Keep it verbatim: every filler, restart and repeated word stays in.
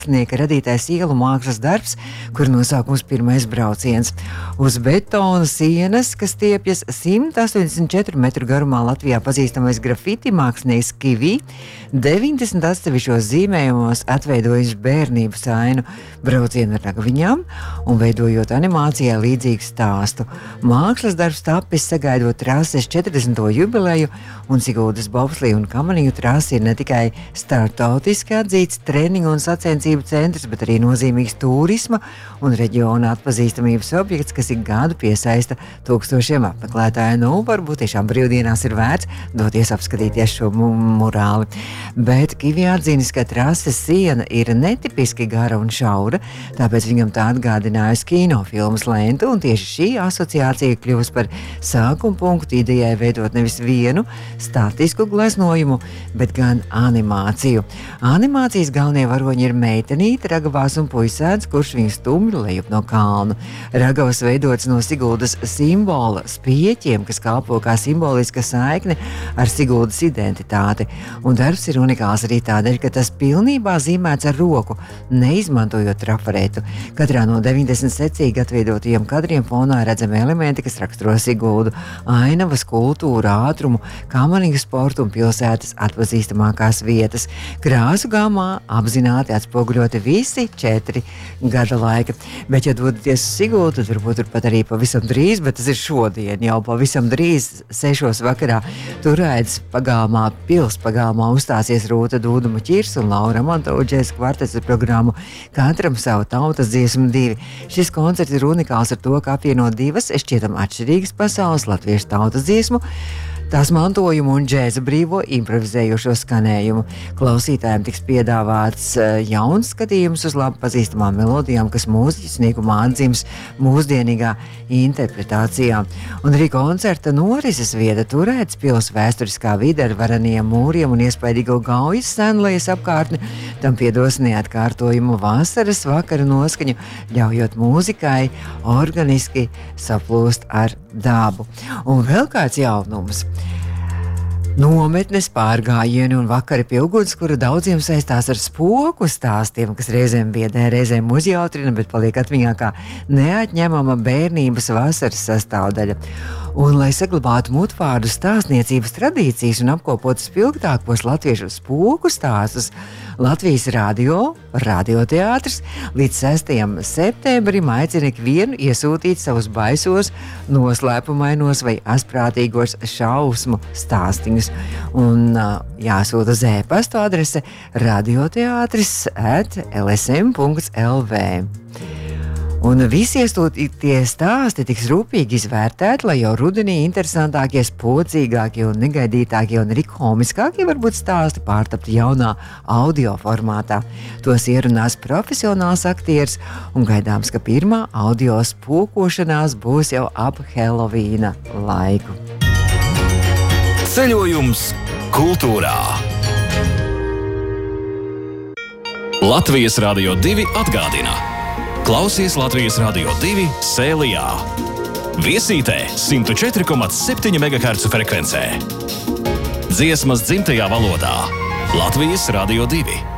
Nieka radītais ielu mākslas darbs, kur nosaukums pirmais brauciens. Uz betona sienas, kas stiepjas simt astoņdesmit četru metru garumā Latvijā pazīstamais grafiti mākslinieks Kivī, deviņdesmit atsevišķos zīmējumos atveidojis bērnības ainu, braucienu ar ragaviņām un veidojot animācijai līdzīgu stāstu. Mākslas darbs tapis sagaidot trases četrdesmito jubileju, un Siguldas bobslija un kamaniju trase ir ne tikai startautiski atzīts treniņu un sacensību centrs, bet arī nozīmīgs turisma un reģiona atpazīstamības objekts, kas ik gadu piesaista tūkstošiem apmeklētāju. Nu, varbūt tiešām brīvdienās ir vērts doties apskatīties šo murāli. Bet Kivī atzīnis, ka trases siena ir netipiski gara un šaura, tāpēc viņam tā atgādinājusi kinofilmas lentu, un tieši šī asociācija kļuvusi par sākuma punktu idejai veidot nevis vienu statisku gleznojumu, bet gan animāciju. Animācijas galvenie varoņi ir meitenīte, ragavās un puisēns, kurš viņu stumj lejup no kalnu. Ragavas veidots no Siguldas simbola spieķiem, kas kalpo kā simboliska saikne ar Siguldas identitāti. Un darbs ir unikāls arī tādēļ, ka tas pilnībā zīmēts ar roku, neizmantojot trafaretu. Katrā no deviņdesmit secīgi atveidotajiem kadriem fonā redzami elementi, kas raksturo Siguldu, ainavas, kultūru, ātrumu, kamanīgu sportu un pilsētas atpazīstamākās vietas. Krāsu gāmā apzināti atspoguļoti visi četri gada laika. Bet, ja dodaties uz Siguldu, tad varbūt turpat arī pavisam drīz, bet tas ir šodien, jau pavisam drīz, sešos vakarā, Turaidas pagalmā, pils pagalmā uzstāsies Rūta Dūduma Ķirs un Laura Mantova džēza kvartets ar programmu Katram savu tautas dziesmu divi. Šis koncerts ir unikāls ar to, ka apvieno divas šķietam atšķirīgas pasaules latviešu tautas dziesmu, tās mantojumu un džēza brīvo improvizējošo skanējumu. Klausītājiem tiks piedāvāts jauns skatījums uz labi pazīstamām melodijām, kas mūziķu sniegumā atdzims mūsdienīgā interpretācijā. Un arī koncerta norises vieta Turaidas pils vēsturiskā vide ar varaniem mūriem un iespaidīgo Gaujas senlejas apkārtni. Tam piedos neatkārtojumu vasaras vakara noskaņu, ļaujot mūzikai organiski saplūst ar dabu. Un vēl kāds jaunums. Nometnes, pārgājieni un vakari pie uguns, kura daudziem saistās ar spoku stāstiem, kas reizēm biedē, reizēm uzjautrina, bet paliek atmiņā kā neatņemama bērnības vasaras sastāvdaļa. Un, lai saglabātu mutvārdu stāstniecības tradīcijas un apkopotu spilgtākos latviešu spoku stāstus, Latvijas radio, radioteātris līdz sestajam septembrim aicina ikvienu iesūtīt savus baisos, noslēpumainos vai asprātīgos šausmu stāstiņus. Un jāsūta uz e-pastu adrese radioteātris at l s m punkts l v. Un visi iesūtītie stāsti tiks rūpīgi izvērtēti, lai jau rudenī interesantākie, spocīgākie un negaidītākie un arī komiskākie varbūt stāsti pārtaptu jaunā audio formātā. Tos ierunās profesionāls aktieris un gaidāms, ka pirmā audio spokošanās būs jau ap Helovīna laiku. Ceļojums kultūrā. Latvijas Radio divi atgādina. Klausies Latvijas Radio divi Sēlijā. Viesītē simt četri komats septiņi megahercu frekvencē. Dziesmas dzimtajā valodā. Latvijas Radio divi.